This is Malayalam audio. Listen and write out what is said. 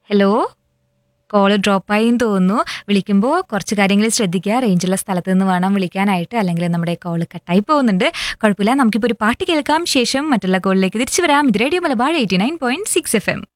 ഹലോ. കോള് ഡ്രോപ്പായിന്ന് തോന്നുന്നു. വിളിക്കുമ്പോൾ കുറച്ച് കാര്യങ്ങൾ ശ്രദ്ധിക്കുക. റേഞ്ചുള്ള സ്ഥലത്ത് നിന്ന് വേണം വിളിക്കാനായിട്ട്. അല്ലെങ്കിൽ നമ്മുടെ കോള് കട്ടായി പോകുന്നുണ്ട്. കുഴപ്പമില്ല. നമുക്കിപ്പോൾ ഒരു പാട്ട് കേൾക്കാം. ശേഷം മറ്റുള്ള കോളിലേക്ക് തിരിച്ചു വരാം. ഇത് റേഡിയോ മലബാർ 89.6 FM.